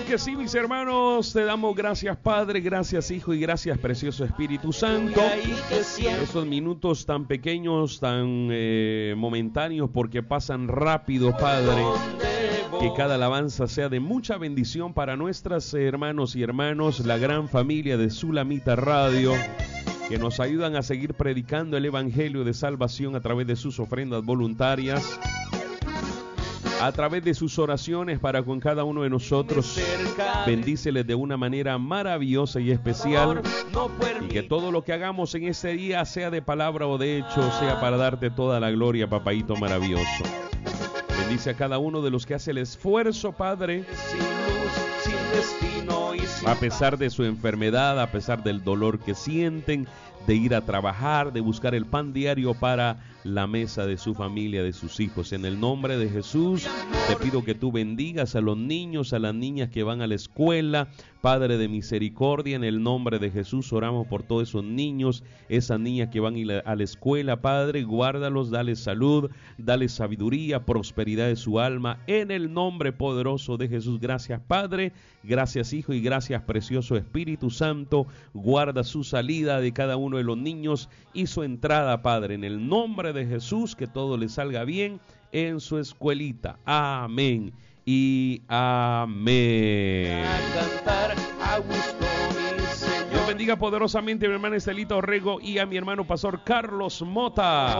que sí, mis hermanos, te damos gracias, Padre, gracias, Hijo, y gracias, precioso Espíritu Santo. Esos minutos tan pequeños, tan momentáneos, porque pasan rápido, Padre. Que cada alabanza sea de mucha bendición para nuestras hermanos y hermanos, la gran familia de Sulamita Radio, que nos ayudan a seguir predicando el Evangelio de salvación a través de sus ofrendas voluntarias, a través de sus oraciones para con cada uno de nosotros. Bendíceles de una manera maravillosa y especial, y que todo lo que hagamos en este día, sea de palabra o de hecho, sea para darte toda la gloria, papayito maravilloso. Bendice a cada uno de los que hace el esfuerzo, Padre, a pesar de su enfermedad, a pesar del dolor que sienten, de ir a trabajar, de buscar el pan diario para la mesa de su familia, de sus hijos. En el nombre de Jesús, te pido que tú bendigas a los niños, a las niñas que van a la escuela. Padre de misericordia, en el nombre de Jesús oramos por todos esos niños, esas niñas que van a la escuela. Padre, guárdalos, dale salud, dale sabiduría, prosperidad de su alma, en el nombre poderoso de Jesús. Gracias, Padre, gracias, Hijo, y gracias, precioso Espíritu Santo. Guarda su salida de cada uno de los niños y su entrada, Padre, en el nombre de Jesús, que todo le salga bien en su escuelita. Amén y amén. Dios bendiga poderosamente a mi hermana Estelita Orrego y a mi hermano Pastor Carlos Mota.